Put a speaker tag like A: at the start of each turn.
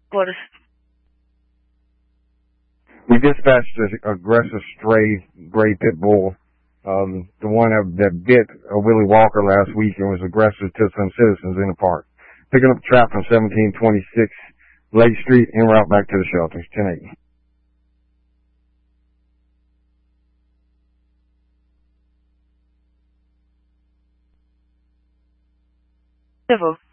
A: Quarters.
B: We dispatched an aggressive stray gray pit bull, the one that bit Willie Walker last week and was aggressive to some citizens in the park. Picking up a trap from 1726 Lake Street en route back to the shelters, 1080.
A: Civil.